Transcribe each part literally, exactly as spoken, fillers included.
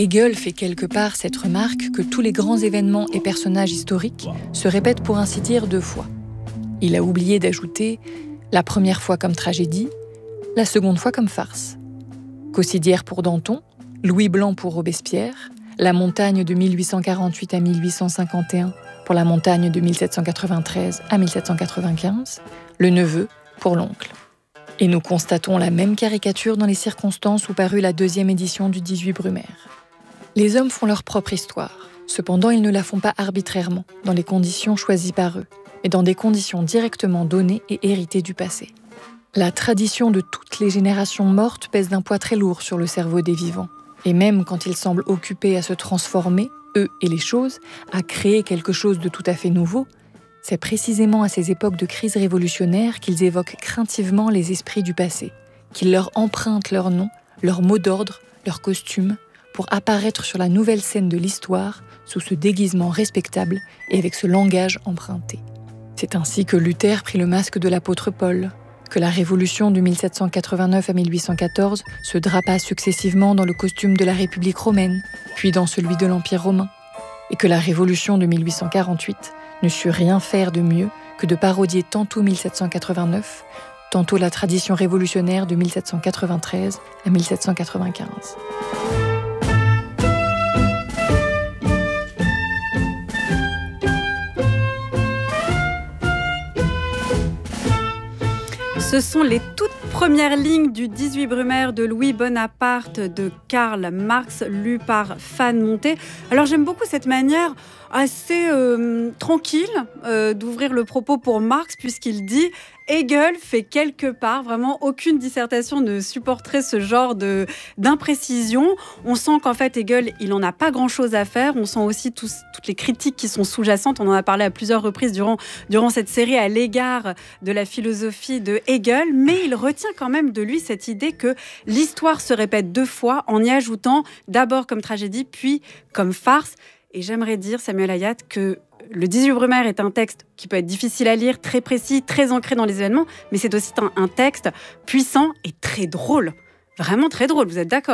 Hegel fait quelque part cette remarque que tous les grands événements et personnages historiques se répètent pour ainsi dire deux fois. Il a oublié d'ajouter la première fois comme tragédie, la seconde fois comme farce. Cossidière pour Danton, Louis Blanc pour Robespierre, La montagne de mille huit cent quarante-huit à mille huit cent cinquante et un pour la montagne de mille sept cent quatre-vingt-treize à mille sept cent quatre-vingt-quinze, le neveu pour l'oncle. Et nous constatons la même caricature dans les circonstances où parut la deuxième édition du dix-huit Brumaire. Les hommes font leur propre histoire. Cependant, ils ne la font pas arbitrairement, dans les conditions choisies par eux, mais dans des conditions directement données et héritées du passé. La tradition de toutes les générations mortes pèse d'un poids très lourd sur le cerveau des vivants. Et même quand ils semblent occupés à se transformer, eux et les choses, à créer quelque chose de tout à fait nouveau, c'est précisément à ces époques de crise révolutionnaire qu'ils évoquent craintivement les esprits du passé, qu'ils leur empruntent leur nom, leur mot d'ordre, leur costume, pour apparaître sur la nouvelle scène de l'histoire sous ce déguisement respectable et avec ce langage emprunté. C'est ainsi que Luther prit le masque de l'apôtre Paul, que la Révolution de mille sept cent quatre-vingt-neuf à mille huit cent quatorze se drapa successivement dans le costume de la République romaine, puis dans celui de l'Empire romain, et que la Révolution de mille huit cent quarante-huit ne sut rien faire de mieux que de parodier tantôt mille sept cent quatre-vingt-neuf, tantôt la tradition révolutionnaire de mille sept cent quatre-vingt-treize à mille sept cent quatre-vingt-quinze. Ce sont les toutes premières lignes du dix-huit Brumaire de Louis Bonaparte de Karl Marx, lues par Fan Monté. Alors j'aime beaucoup cette manière assez euh, tranquille euh, d'ouvrir le propos pour Marx, puisqu'il dit « Hegel fait quelque part », vraiment aucune dissertation ne supporterait ce genre de, d'imprécision. On sent qu'en fait Hegel, il n'en a pas grand-chose à faire. On sent aussi tous, toutes les critiques qui sont sous-jacentes. On en a parlé à plusieurs reprises durant, durant cette série à l'égard de la philosophie de Hegel, mais il retient quand même de lui cette idée que l'histoire se répète deux fois en y ajoutant d'abord comme tragédie, puis comme farce. Et j'aimerais dire, Samuel Hayat, que le dix-huit Brumaire est un texte qui peut être difficile à lire, très précis, très ancré dans les événements, mais c'est aussi un, un texte puissant et très drôle. Vraiment très drôle, vous êtes d'accord ?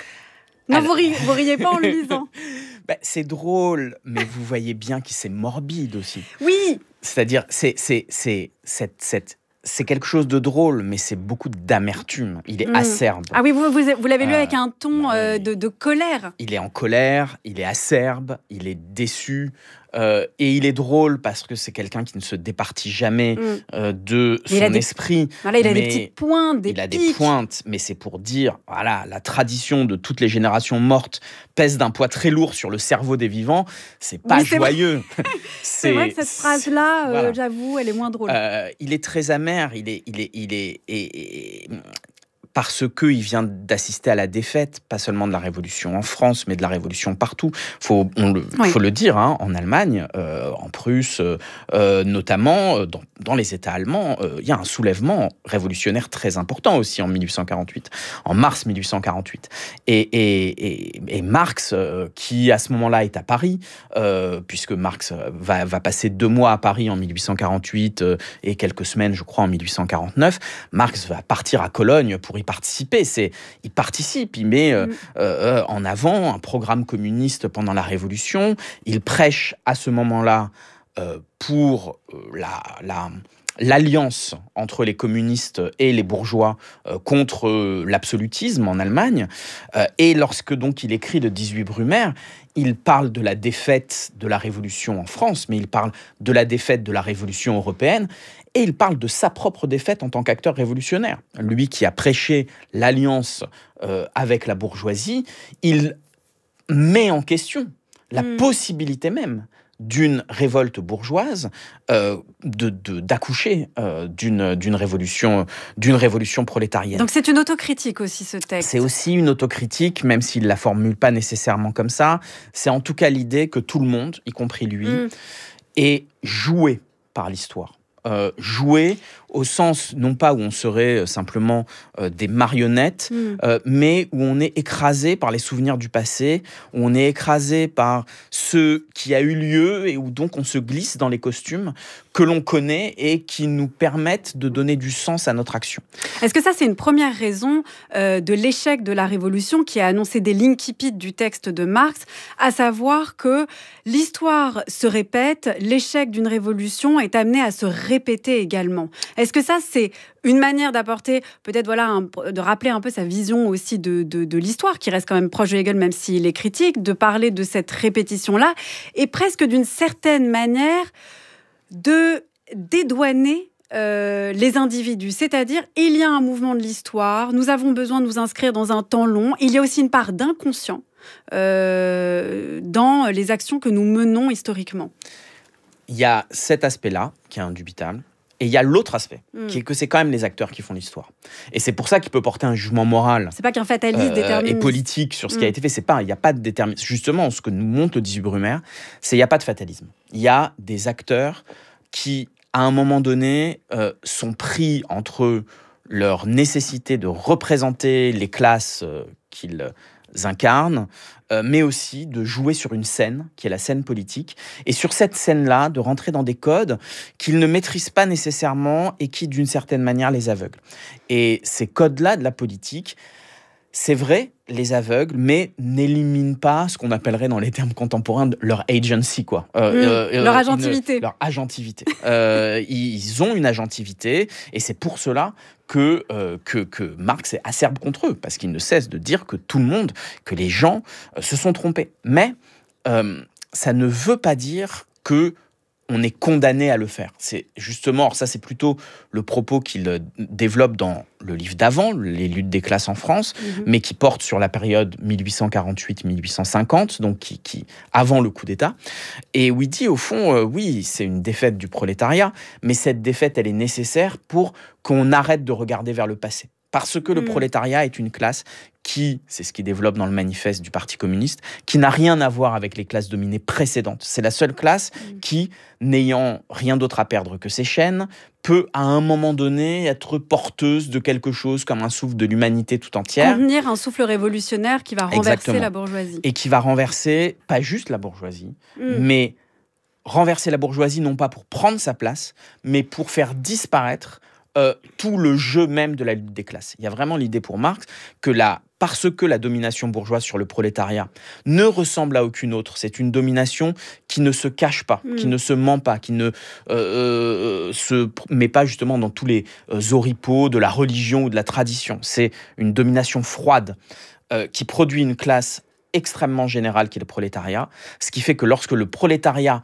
Non, Alors... vous, riez, vous riez pas en le lisant. Bah, c'est drôle, mais vous voyez bien que c'est morbide aussi. Oui. C'est-à-dire, c'est, c'est, c'est, cette, cette, c'est quelque chose de drôle, mais c'est beaucoup d'amertume. Il est mmh. acerbe. Ah oui, vous, vous, vous l'avez lu euh, avec un ton euh, de, de colère. Il est en colère, il est acerbe, il est déçu. Euh, et il est drôle parce que c'est quelqu'un qui ne se départit jamais mmh. euh, de mais son esprit. Des... Voilà, il a des petites pointes, des Il a pics. des pointes, mais c'est pour dire, voilà, la tradition de toutes les générations mortes pèse d'un poids très lourd sur le cerveau des vivants. C'est pas oui, c'est joyeux. Vrai. c'est... c'est vrai que cette phrase-là, euh, voilà. j'avoue, elle est moins drôle. Euh, il est très amer. Il est, il est, il est, et, et, parce qu'il vient d'assister à la défaite, pas seulement de la Révolution en France, mais de la Révolution partout. Il faut, le, oui. faut le dire, hein, en Allemagne, euh, en Prusse, euh, notamment, dans, dans les États allemands, il euh, y a un soulèvement révolutionnaire très important aussi en mille huit cent quarante-huit, en mars mille huit cent quarante-huit. Et, et, et, et Marx, euh, qui à ce moment-là est à Paris, euh, puisque Marx va, va passer deux mois à Paris en mille huit cent quarante-huit euh, et quelques semaines, je crois, en mille huit cent quarante-neuf, Marx va partir à Cologne pour y participer. C'est, il participe, il met euh, mmh. euh, en avant un programme communiste pendant la Révolution. Il prêche à ce moment-là euh, pour euh, la, la, l'alliance entre les communistes et les bourgeois euh, contre euh, l'absolutisme en Allemagne. Euh, et lorsque donc il écrit le dix-huit Brumaire, il parle de la défaite de la Révolution en France, mais il parle de la défaite de la Révolution européenne. Et il parle de sa propre défaite en tant qu'acteur révolutionnaire. Lui qui a prêché l'alliance euh, avec la bourgeoisie, il met en question la mmh. possibilité même d'une révolte bourgeoise, euh, de, de, d'accoucher euh, d'une, d'une, révolution, d'une révolution prolétarienne. Donc c'est une autocritique aussi, ce texte. C'est aussi une autocritique, même s'il ne la formule pas nécessairement comme ça. C'est en tout cas l'idée que tout le monde, y compris lui, mmh. est joué par l'histoire. Euh, joué au sens, non pas où on serait simplement euh, des marionnettes, mmh. euh, mais où on est écrasé par les souvenirs du passé, où on est écrasé par ce qui a eu lieu et où donc on se glisse dans les costumes que l'on connaît et qui nous permettent de donner du sens à notre action. Est-ce que ça, c'est une première raison euh, de l'échec de la Révolution qui a annoncé des l'incipit du texte de Marx, à savoir que l'histoire se répète, l'échec d'une révolution est amené à se répéter également. Est-ce que ça, c'est une manière d'apporter, peut-être voilà, un, de rappeler un peu sa vision aussi de, de, de l'histoire, qui reste quand même proche de Hegel, même s'il est critique, de parler de cette répétition-là, et presque d'une certaine manière de dédouaner Euh, les individus, c'est-à-dire il y a un mouvement de l'histoire, nous avons besoin de nous inscrire dans un temps long, il y a aussi une part d'inconscient euh, dans les actions que nous menons historiquement. Il y a cet aspect-là qui est indubitable, et il y a l'autre aspect, mmh. qui est que c'est quand même les acteurs qui font l'histoire. Et c'est pour ça qu'il peut porter un jugement moral c'est pas qu'un fataliste euh, déterministe et politique sur ce mmh. qui a été fait. C'est pas, il n'y a pas de déterminisme. Justement, ce que nous montre le dix-huit Brumaire, c'est qu'il n'y a pas de fatalisme. Il y a des acteurs qui à un moment donné, euh, sont pris entre leur nécessité de représenter les classes euh, qu'ils incarnent, euh, mais aussi de jouer sur une scène, qui est la scène politique, et sur cette scène-là, de rentrer dans des codes qu'ils ne maîtrisent pas nécessairement et qui, d'une certaine manière, les aveuglent. Et ces codes-là de la politique, c'est vrai, les aveugles, mais n'éliminent pas ce qu'on appellerait dans les termes contemporains de leur agency, quoi. Euh, mmh, euh, leur agentivité. Une, leur agentivité. euh, ils ont une agentivité, et c'est pour cela que, euh, que, que Marx est acerbe contre eux, parce qu'il ne cesse de dire que tout le monde, que les gens euh, se sont trompés. Mais euh, ça ne veut pas dire que on est condamné à le faire. C'est justement, alors ça c'est plutôt le propos qu'il développe dans le livre d'avant, Les luttes des classes en France, mmh. mais qui porte sur la période mille huit cent quarante-huit mille huit cent cinquante, donc qui, qui avant le coup d'État, et où il dit au fond, euh, oui, c'est une défaite du prolétariat, mais cette défaite, elle est nécessaire pour qu'on arrête de regarder vers le passé. Parce que le mmh. prolétariat est une classe qui, c'est ce qu'il développe dans le manifeste du Parti communiste, qui n'a rien à voir avec les classes dominées précédentes. C'est la seule classe mmh. qui, n'ayant rien d'autre à perdre que ses chaînes, peut à un moment donné être porteuse de quelque chose comme un souffle de l'humanité tout entière. Contenir un souffle révolutionnaire qui va renverser Exactement. La bourgeoisie. Et qui va renverser, pas juste la bourgeoisie, mmh. mais renverser la bourgeoisie non pas pour prendre sa place, mais pour faire disparaître Euh, tout le jeu même de la lutte des classes. Il y a vraiment l'idée pour Marx que la, parce que la domination bourgeoise sur le prolétariat ne ressemble à aucune autre, c'est une domination qui ne se cache pas, mmh. qui ne se ment pas, qui ne euh, euh, se met pas justement dans tous les euh, oripeaux de la religion ou de la tradition. C'est une domination froide euh, qui produit une classe extrêmement générale qui est le prolétariat, ce qui fait que lorsque le prolétariat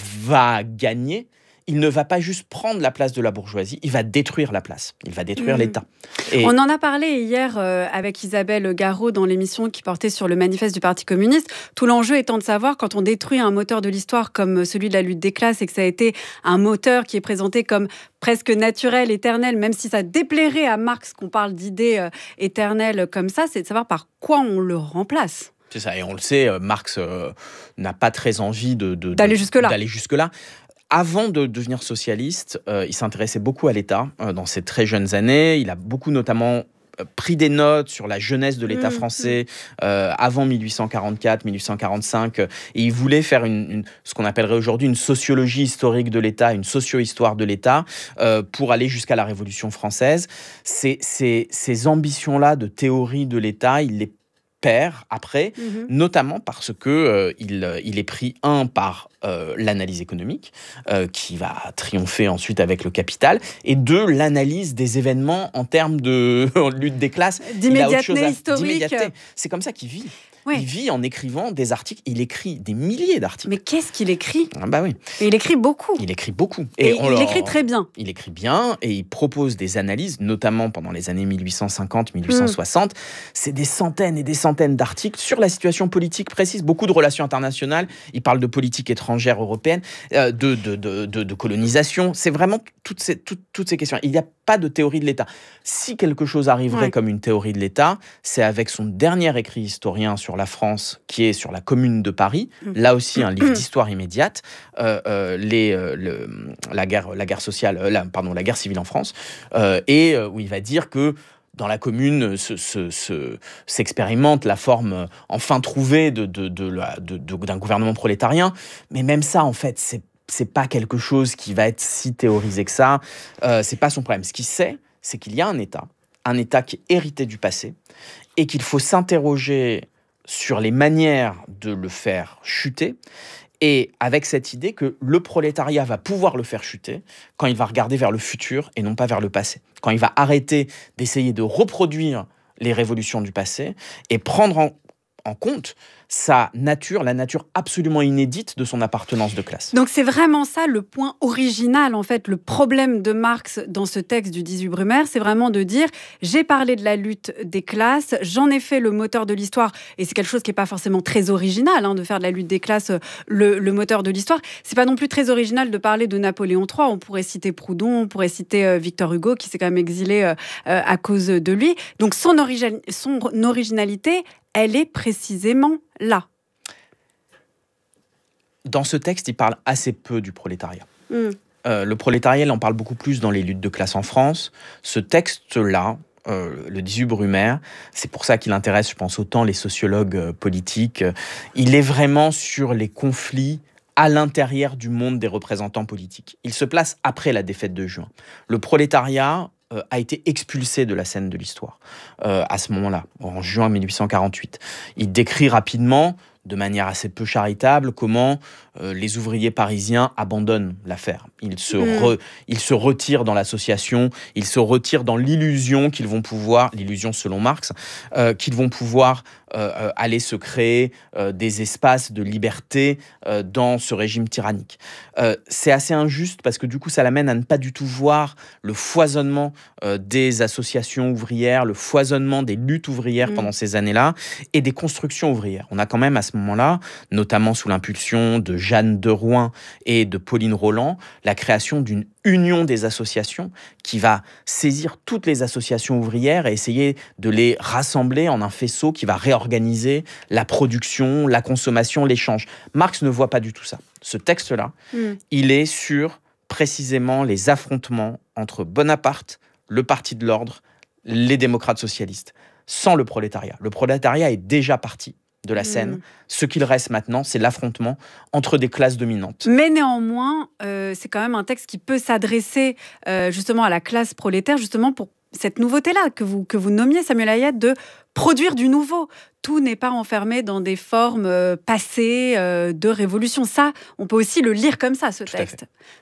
va gagner, il ne va pas juste prendre la place de la bourgeoisie, il va détruire la place, il va détruire mmh. l'État. Et on en a parlé hier euh, avec Isabelle Garot dans l'émission qui portait sur le manifeste du Parti communiste. Tout l'enjeu étant de savoir, quand on détruit un moteur de l'histoire comme celui de la lutte des classes et que ça a été un moteur qui est présenté comme presque naturel, éternel, même si ça déplairait à Marx qu'on parle d'idées euh, éternelles comme ça, c'est de savoir par quoi on le remplace. C'est ça, et on le sait, Marx euh, n'a pas très envie de, de, d'aller de, jusque-là. D'aller jusque-là. Avant de devenir socialiste, euh, il s'intéressait beaucoup à l'État euh, dans ses très jeunes années. Il a beaucoup notamment euh, pris des notes sur la jeunesse de l'État mmh, français euh, avant mille huit cent quarante-quatre mille huit cent quarante-cinq. Euh, et il voulait faire une, une, ce qu'on appellerait aujourd'hui une sociologie historique de l'État, une socio-histoire de l'État, euh, pour aller jusqu'à la Révolution française. Ces, ces, ces ambitions-là de théorie de l'État, il les perd après, mmh. notamment parce que euh, il, il est pris, un, par euh, l'analyse économique, euh, qui va triompher ensuite avec le capital, et deux, l'analyse des événements en termes de lutte des classes. D'immédiateté historique. D'immédiateté. C'est comme ça qu'il vit. Oui. Il vit en écrivant des articles. Il écrit des milliers d'articles. Mais qu'est-ce qu'il écrit ? Ah bah oui. Et il écrit beaucoup. Il écrit beaucoup. Et, et il leur... écrit très bien. Il écrit bien et il propose des analyses, notamment pendant les années mille huit cent cinquante mille huit cent soixante. Mmh. C'est des centaines et des centaines d'articles sur la situation politique précise. Beaucoup de relations internationales. Il parle de politique étrangère. étrangère européenne, euh, de, de, de, de, de colonisation. C'est vraiment toutes ces, toutes, toutes ces questions. Il n'y a pas de théorie de l'État. Si quelque chose arriverait ouais. comme une théorie de l'État, c'est avec son dernier écrit historien sur la France, qui est sur la Commune de Paris, mmh. là aussi un livre d'histoire immédiate, euh, euh, les, euh, le, la, guerre, la guerre sociale, euh, la, pardon, la guerre civile en France, euh, et euh, où il va dire que dans la commune se, se, se, s'expérimente la forme enfin trouvée de, de, de, de, de, de, d'un gouvernement prolétarien. Mais même ça, en fait, c'est, c'est pas quelque chose qui va être si théorisé que ça. Euh, c'est pas son problème. Ce qu'il sait, c'est qu'il y a un État, un État qui est hérité du passé et qu'il faut s'interroger sur les manières de le faire chuter. Et avec cette idée que le prolétariat va pouvoir le faire chuter quand il va regarder vers le futur et non pas vers le passé. Quand il va arrêter d'essayer de reproduire les révolutions du passé et prendre en, en compte sa nature, la nature absolument inédite de son appartenance de classe. Donc c'est vraiment ça le point original, en fait, le problème de Marx dans ce texte du dix-huit Brumaire, c'est vraiment de dire « j'ai parlé de la lutte des classes, j'en ai fait le moteur de l'histoire », et c'est quelque chose qui n'est pas forcément très original, hein, de faire de la lutte des classes le, le moteur de l'histoire. C'est pas non plus très original de parler de Napoléon trois, on pourrait citer Proudhon, on pourrait citer euh, Victor Hugo, qui s'est quand même exilé euh, euh, à cause de lui. Donc son, origi- son originalité, elle est précisément là. Dans ce texte, il parle assez peu du prolétariat. Mm. Euh, le prolétariat, il en parle beaucoup plus dans les luttes de classe en France. Ce texte-là, euh, le dix-huit Brumaire, c'est pour ça qu'il intéresse, je pense, autant les sociologues euh, politiques. Il est vraiment sur les conflits à l'intérieur du monde des représentants politiques. Il se place après la défaite de juin. Le prolétariat euh, a été expulsé de la scène de l'histoire euh, à ce moment-là, en juin mille huit cent quarante-huit. Il décrit rapidement, de manière assez peu charitable, comment euh, les ouvriers parisiens abandonnent l'affaire. Ils se, re, ils se retirent dans l'association, ils se retirent dans l'illusion qu'ils vont pouvoir, l'illusion selon Marx, euh, qu'ils vont pouvoir euh, aller se créer euh, des espaces de liberté euh, dans ce régime tyrannique. Euh, c'est assez injuste parce que du coup, ça l'amène à ne pas du tout voir le foisonnement euh, des associations ouvrières, le foisonnement des luttes ouvrières mmh. pendant ces années-là et des constructions ouvrières. On a quand même à ce moment-là, notamment sous l'impulsion de Jeanne de Rouen et de Pauline Roland, la création d'une union des associations qui va saisir toutes les associations ouvrières et essayer de les rassembler en un faisceau qui va réorganiser la production, la consommation, l'échange. Marx ne voit pas du tout ça. Ce texte-là, mmh. il est sur précisément les affrontements entre Bonaparte, le Parti de l'Ordre, les démocrates socialistes, sans le prolétariat. Le prolétariat est déjà parti de la scène. Mmh. Ce qu'il reste maintenant, c'est l'affrontement entre des classes dominantes. Mais néanmoins, euh, c'est quand même un texte qui peut s'adresser euh, justement à la classe prolétaire, justement pour cette nouveauté-là que vous, que vous nommiez, Samuel Hayat, de produire du nouveau. Tout n'est pas enfermé dans des formes euh, passées euh, de révolution. Ça, on peut aussi le lire comme ça, ce Tout texte.